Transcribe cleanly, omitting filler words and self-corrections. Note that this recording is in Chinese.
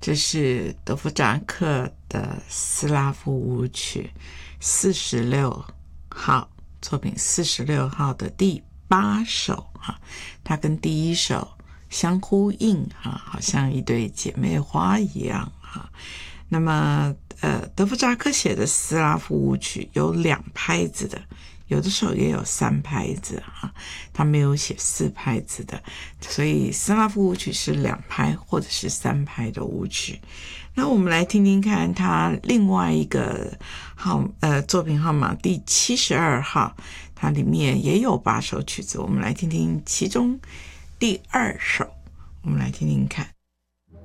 这是德弗扎克的斯拉夫舞曲46号作品46号的第8首它跟第1首相呼应好像一对姐妹花一样那么德弗扎克写的斯拉夫舞曲有2拍子的，有的时候也有3拍子他没有写4拍子的，所以斯拉夫舞曲是2拍或者是3拍的舞曲。那我们来听听看他另外一个作品号码第72号，它里面也有8首曲子，我们来听听其中第2首，我们来听听看。